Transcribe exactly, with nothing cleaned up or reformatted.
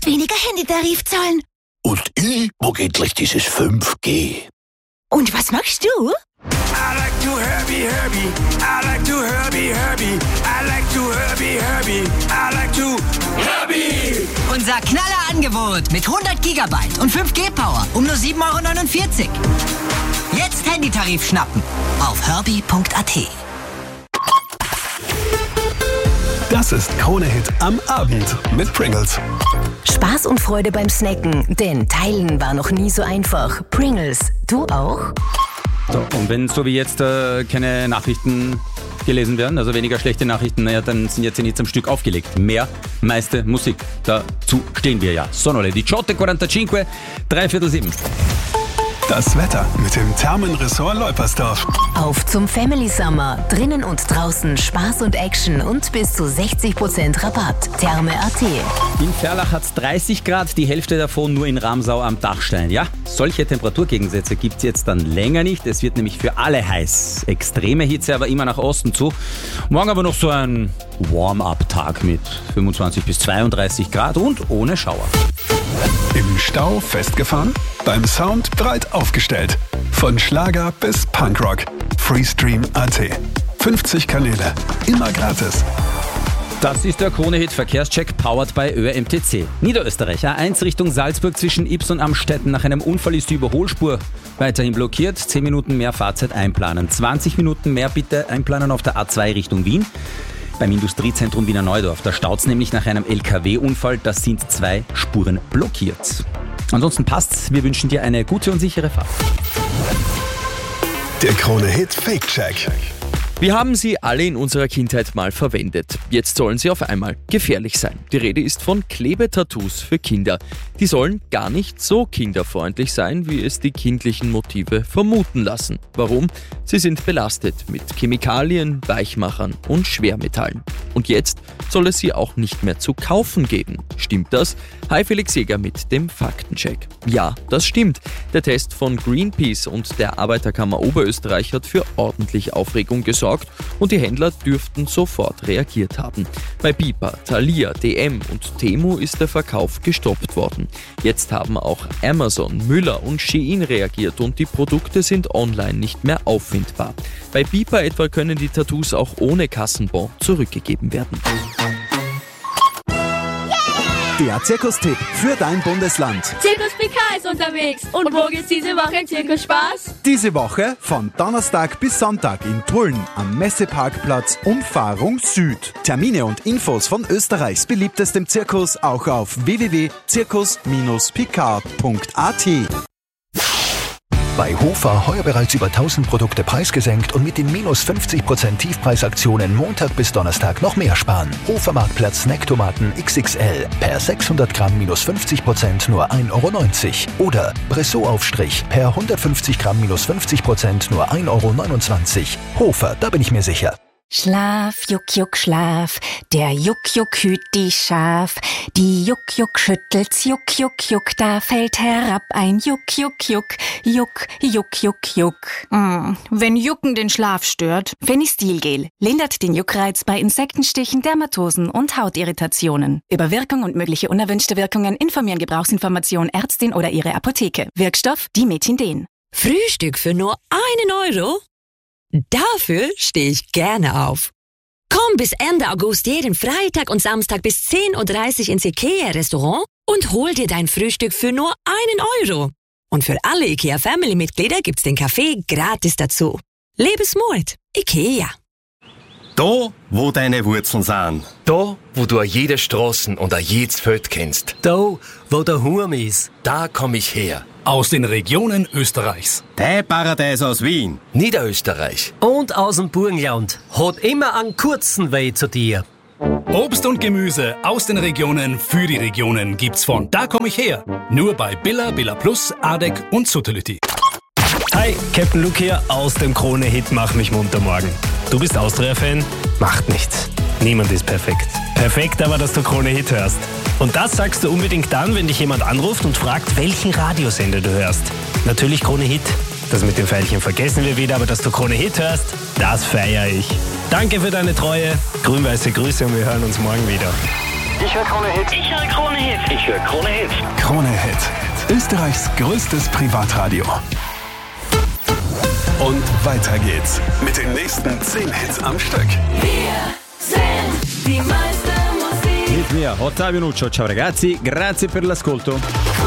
musst weniger Handytarif zahlen. Und ich mag endlich dieses fünf G. Und was machst du? I like to Herbie, Herbie. I like to Herbie, Herbie. I like to Herbie, Herbie. I like to Herbie. Unser Knallerangebot mit hundert Gigabyte und fünf G Power um nur sieben Euro neunundvierzig. Jetzt Handytarif schnappen auf herbie punkt a t. Das ist Krone-Hit am Abend mit Pringles. Spaß und Freude beim Snacken, denn Teilen war noch nie so einfach. Pringles, du auch? So, und wenn so wie jetzt äh, keine Nachrichten gelesen werden, also weniger schlechte Nachrichten, naja, dann sind jetzt nicht am Stück aufgelegt. Mehr, meiste Musik. Dazu stehen wir ja. Sono le diciotto e quarantacinque, dreiviertel sieben. Das Wetter mit dem Thermenressort Leupersdorf. Auf zum Family Summer. Drinnen und draußen Spaß und Action und bis zu sechzig Prozent Rabatt. Therme punkt a t. In Ferlach hat es dreißig Grad, die Hälfte davon nur in Ramsau am Dachstein. Ja, solche Temperaturgegensätze gibt es jetzt dann länger nicht. Es wird nämlich für alle heiß. Extreme Hitze aber immer nach Osten zu. Morgen aber noch so ein Warm-up-Tag mit fünfundzwanzig bis zweiunddreißig Grad und ohne Schauer. Im Stau festgefahren? Beim Sound breit aufgestellt. Von Schlager bis Punkrock. Freestream punkt a t. fünfzig Kanäle. Immer gratis. Das ist der Krone-Hit Verkehrscheck powered by Ö M T C. Niederösterreich A eins Richtung Salzburg zwischen Ybbs und Amstetten. Nach einem Unfall ist die Überholspur weiterhin blockiert. zehn Minuten mehr Fahrzeit einplanen. zwanzig Minuten mehr bitte einplanen auf der A zwei Richtung Wien. Beim Industriezentrum Wiener Neudorf. Da staut's nämlich nach einem L K W-Unfall. Da sind zwei Spuren blockiert. Ansonsten passt's. Wir wünschen dir eine gute und sichere Fahrt. Der Krone-Hit Fake-Check. Wir haben sie alle in unserer Kindheit mal verwendet. Jetzt sollen sie auf einmal gefährlich sein. Die Rede ist von Klebetattoos für Kinder. Die sollen gar nicht so kinderfreundlich sein, wie es die kindlichen Motive vermuten lassen. Warum? Sie sind belastet mit Chemikalien, Weichmachern und Schwermetallen. Und jetzt soll es sie auch nicht mehr zu kaufen geben. Stimmt das? Hi, Felix Jäger mit dem Faktencheck. Ja, das stimmt. Der Test von Greenpeace und der Arbeiterkammer Oberösterreich hat für ordentlich Aufregung gesorgt und die Händler dürften sofort reagiert haben. Bei Bipa, Thalia, D M und Temu ist der Verkauf gestoppt worden. Jetzt haben auch Amazon, Müller und Shein reagiert und die Produkte sind online nicht mehr auffindbar. Bei Bipa etwa können die Tattoos auch ohne Kassenbon zurückgegeben werden. Der Zirkustipp für dein Bundesland. Zirkus P K ist unterwegs. Und wo geht's diese Woche im Zirkus Spaß? Diese Woche von Donnerstag bis Sonntag in Tulln am Messeparkplatz Umfahrung Süd. Termine und Infos von Österreichs beliebtestem Zirkus auch auf w w w punkt zirkus Bindestrich p k punkt a t. Bei Hofer heuer bereits über tausend Produkte preisgesenkt und mit den minus fünfzig Prozent Tiefpreisaktionen Montag bis Donnerstag noch mehr sparen. Hofer Marktplatz Snacktomaten X X L per sechshundert Gramm minus fünfzig Prozent nur ein Euro neunzig. Oder Bressot-Aufstrich per hundertfünfzig Gramm minus fünfzig Prozent nur ein Euro neunundzwanzig. Hofer, da bin ich mir sicher. Schlaf, Juck, Juck, Schlaf, der Juck, Juck hüt die Schaf. Die Juck, Juck schüttelt's, Juck, Juck, Juck, da fällt herab ein Juck, Juck, Juck, Juck, Juck, Juck, Juck. Mm, wenn Jucken den Schlaf stört, Fenistilgel lindert den Juckreiz bei Insektenstichen, Dermatosen und Hautirritationen. Über Wirkung und mögliche unerwünschte Wirkungen informieren Gebrauchsinformation Ärztin oder ihre Apotheke. Wirkstoff Dimethinden. Frühstück für nur einen Euro? Dafür stehe ich gerne auf. Komm bis Ende August jeden Freitag und Samstag bis zehn Uhr dreißig ins IKEA-Restaurant und hol dir dein Frühstück für nur einen Euro. Und für alle IKEA-Family-Mitglieder gibt's den Kaffee gratis dazu. Lebensmut. IKEA. Da, wo deine Wurzeln sind. Da, wo du a jede Straßen und a jedes Feld kennst. Da, wo der Hurm ist. Da komm ich her. Aus den Regionen Österreichs. Der Paradies aus Wien. Niederösterreich. Und aus dem Burgenland. Hat immer einen kurzen Weg zu dir. Obst und Gemüse aus den Regionen für die Regionen gibt's von Da komm ich her. Nur bei Billa, Billa Plus, Adek und Sutterlütti. Hi, Captain Luke hier aus dem Krone-Hit Mach mich munter morgen. Du bist Austria-Fan? Macht nichts. Niemand ist perfekt. Perfekt aber, dass du Krone-Hit hörst. Und das sagst du unbedingt dann, wenn dich jemand anruft und fragt, welchen Radiosender du hörst. Natürlich Krone-Hit. Das mit dem Pfeilchen vergessen wir wieder, aber dass du Krone-Hit hörst, das feiere ich. Danke für deine Treue. Grün-weiße Grüße und wir hören uns morgen wieder. Ich höre Krone Hit. Ich höre Krone Hit. Ich höre Krone Hit. Krone Hit. Österreichs größtes Privatradio. Und weiter geht's mit den nächsten zehn Hits am Stück. Wir sind die meiste Musik. Mit mir, Ottavio Nuccio. Ciao ragazzi, grazie per l'ascolto.